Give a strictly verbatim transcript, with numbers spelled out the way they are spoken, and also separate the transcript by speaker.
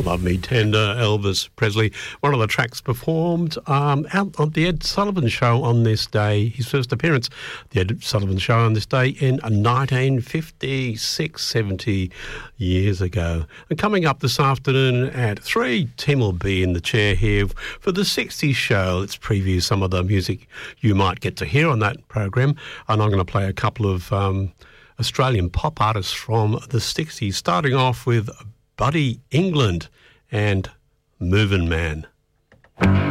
Speaker 1: Love Me Tender, Elvis Presley. One of the tracks performed um, out on the Ed Sullivan Show on this day. His first appearance, the Ed Sullivan Show on this day in nineteen fifty-six, seventy years ago. And coming up this afternoon at three, Tim will be in the chair here for the sixties show. Let's preview some of the music you might get to hear on that program. And I'm going to play a couple of um, Australian pop artists from the sixties, starting off with Buddy England and Movin' Man.